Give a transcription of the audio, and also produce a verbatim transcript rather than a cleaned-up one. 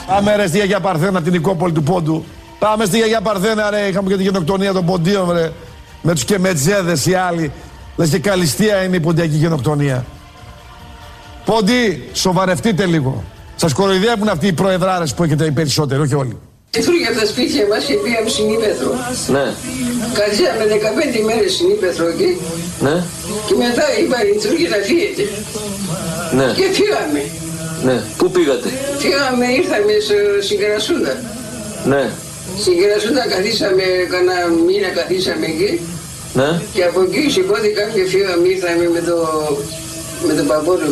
Πάμε ρε στη Γιαγιά Παρθένα, την Νικόπολη του Πόντου. Πάμε στη Γιαγιά Παρθένα ρε, είχαμε και την γενοκτονία των Ποντίων ρε. Με τους Κεμετζέδες οι άλλοι. Λες και καλυστία είναι η ποντιακή γενοκτονία. Πόντι, σοβαρευτείτε λίγο. Σας κοροϊδεύουν αυτοί οι προεδράρες που έχετε οι περισσότεροι, όχι όλοι. Φύγε από τα σπίτια μας και πήγαμε στην Ήπεθρο. Ναι. Καθίσαμε δεκαπέντε μέρες στην Ήπεθρο εκεί. Ναι. Και μετά είπαν οι Τούρκοι να φύγετε. Ναι. Και φύγαμε. Ναι. Πού πήγατε? Φύγαμε, ήρθαμε στην Κερασούντα. Ναι. Στην Κερασούντα καθίσαμε, κάνα μήνα καθίσαμε εκεί. Ναι. Και από εκεί σηκώθηκαμε και φύγαμε, ήρθαμε με το, με το παππού